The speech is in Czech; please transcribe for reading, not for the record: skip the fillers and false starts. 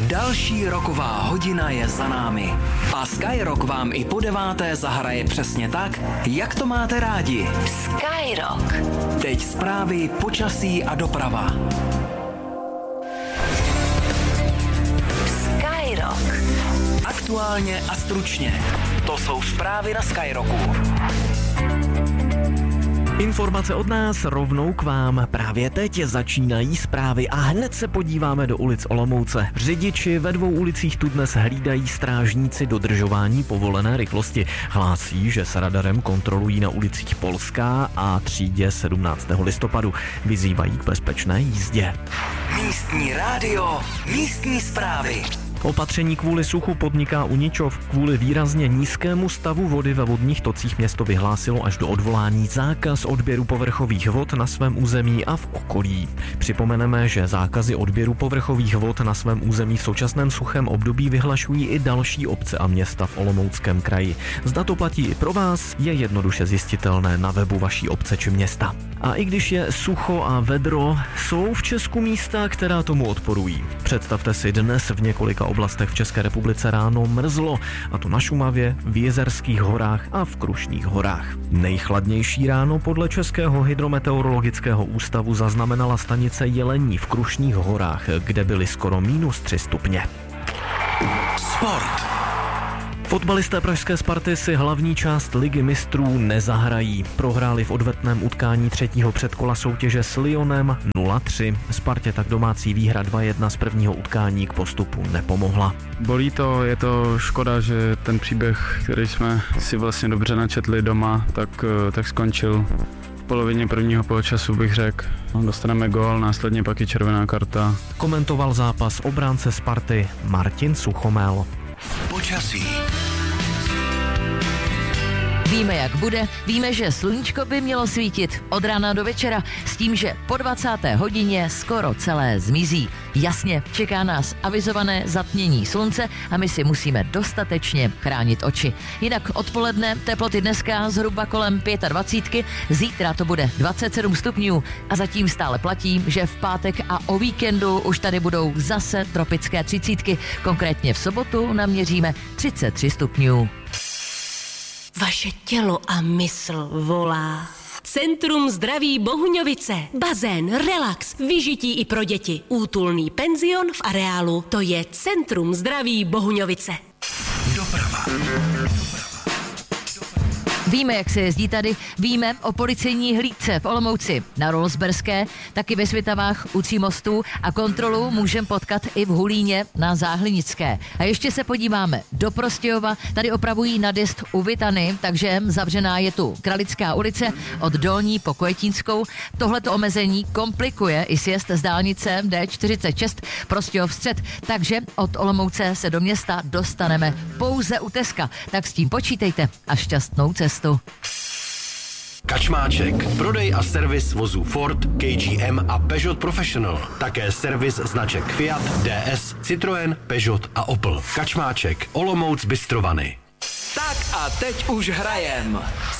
Další roková hodina je za námi. A Skyrock vám i po 9. zahraje přesně tak, jak to máte rádi. Skyrock. Teď zprávy, počasí a doprava. Skyrock. Aktuálně a stručně. To jsou zprávy na Skyrocku. Informace od nás rovnou k vám. Právě teď začínají zprávy a hned se podíváme do ulic Olomouce. Řidiči ve 2 ulicích tu dnes hlídají strážníci dodržování povolené rychlosti. Hlásí, že s radarem kontrolují na ulicích Polská a Třídě 17. listopadu. Vyzývají k bezpečné jízdě. Místní rádio, místní zprávy. Opatření kvůli suchu podniká Uničov. Kvůli výrazně nízkému stavu vody ve vodních tocích město vyhlásilo až do odvolání zákaz odběru povrchových vod na svém území a v okolí. Připomeneme, že zákazy odběru povrchových vod na svém území v současném suchém období vyhlašují i další obce a města v Olomouckém kraji. Zda to platí i pro vás, je jednoduše zjistitelné na webu vaší obce či města. A i když je sucho a vedro, jsou v Česku místa, která tomu odporují. Představte si, dnes v několika oblastech v České republice ráno mrzlo, a to na Šumavě, v Jezerských horách a v Krušných horách. Nejchladnější ráno podle Českého hydrometeorologického ústavu zaznamenala stanice Jelení v Krušných horách, kde byly skoro -3 stupně. Sport. Fotbalisté pražské Sparty si hlavní část Ligy mistrů nezahrají. Prohráli v odvetném utkání 3. předkola soutěže s Lyonem 0-3. Spartě tak domácí výhra 2-1 z prvního utkání k postupu nepomohla. Bolí to, je to škoda, že ten příběh, který jsme si vlastně dobře načetli doma, tak skončil. V polovině prvního poločasu bych řekl. Dostaneme gól, následně pak i červená karta. Komentoval zápas obránce Sparty Martin Suchomel. Počasí. Víme, jak bude, víme, že sluníčko by mělo svítit od rána do večera s tím, že po 20. hodině skoro celé zmizí. Jasně, čeká nás avizované zatmění slunce a my si musíme dostatečně chránit oči. Jinak odpoledne teploty dneska zhruba kolem 25, zítra to bude 27 stupňů a zatím stále platí, že v pátek a o víkendu už tady budou zase tropické 30, konkrétně v sobotu naměříme 33 stupňů. Vaše tělo a mysl volá. Centrum zdraví Bohuňovice. Bazén, relax, vyžití i pro děti. Útulný penzion v areálu. To je Centrum zdraví Bohuňovice. Doprava. Víme, jak se jezdí tady, víme o policejní hlídce v Olomouci, na Rolsberské, taky ve Svitavách u 3 mostů a kontrolu můžeme potkat i v Hulíně na Záhlinické. A ještě se podíváme do Prostějova, tady opravují nadjezd u Vitany, takže zavřená je tu Kralická ulice od Dolní po Květínskou. Tohleto omezení komplikuje i sjezd z dálnice D46 Prostějov střed, takže od Olomouce se do města dostaneme pouze u Teska. Tak s tím počítejte a šťastnou cestu. Kačmáček. Prodej a servis vozů Ford, KGM a Peugeot Professional. Také servis značek Fiat, DS, Citroën, Peugeot a Opel. Kačmáček. Olomouc Bystrovany. Tak a teď už hrajem.